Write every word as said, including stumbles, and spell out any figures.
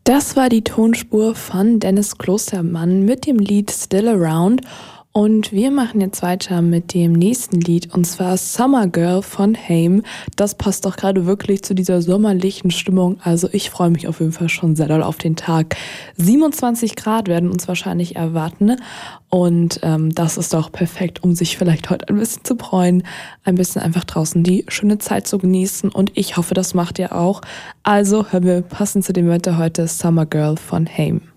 Das war die Tonspur von Dennis Klostermann mit dem Lied Still Around. Und wir machen jetzt weiter mit dem nächsten Lied, und zwar Summer Girl von Haim. Das passt doch gerade wirklich zu dieser sommerlichen Stimmung. Also ich freue mich auf jeden Fall schon sehr doll auf den Tag. siebenundzwanzig Grad werden uns wahrscheinlich erwarten. Und ähm, das ist doch perfekt, um sich vielleicht heute ein bisschen zu freuen, ein bisschen einfach draußen die schöne Zeit zu genießen. Und ich hoffe, das macht ihr auch. Also hören wir passend zu dem Wetter heute Summer Girl von Haim.